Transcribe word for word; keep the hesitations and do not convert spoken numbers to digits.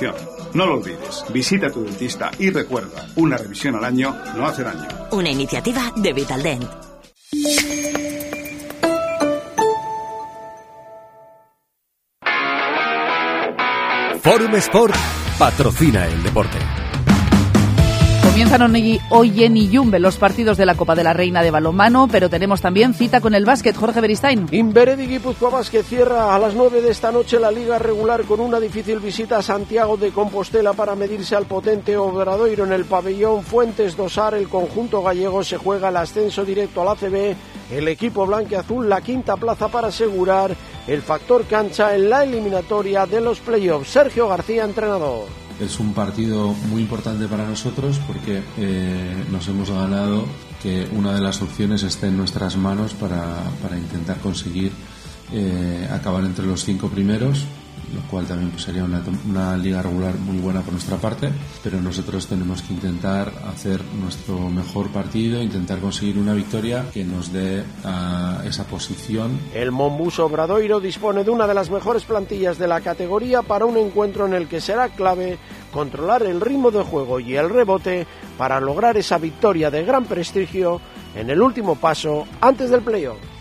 solución. No lo olvides, visita a tu dentista y recuerda, una revisión al año no hace daño. Una iniciativa de Vitaldent. Forum Sport patrocina el deporte. Comienzan hoy en Iyumbe los partidos de la Copa de la Reina de balonmano, pero tenemos también cita con el básquet. Jorge Beristain. Inveredi Guipúzcoa Básquet cierra a las nueve de esta noche la liga regular con una difícil visita a Santiago de Compostela para medirse al potente Obradoiro en el pabellón Fuentes Dosar. El conjunto gallego se juega el ascenso directo al A C B. El equipo blanquiazul la quinta plaza para asegurar el factor cancha en la eliminatoria de los playoffs. Sergio García, entrenador. Es un partido muy importante para nosotros porque eh, nos hemos ganado que una de las opciones esté en nuestras manos para, para intentar conseguir eh, acabar entre los cinco primeros, lo cual también pues, sería una, una liga regular muy buena por nuestra parte, pero nosotros tenemos que intentar hacer nuestro mejor partido, intentar conseguir una victoria que nos dé uh, esa posición. El Monbus Obradoiro dispone de una de las mejores plantillas de la categoría para un encuentro en el que será clave controlar el ritmo de juego y el rebote para lograr esa victoria de gran prestigio en el último paso antes del playoff.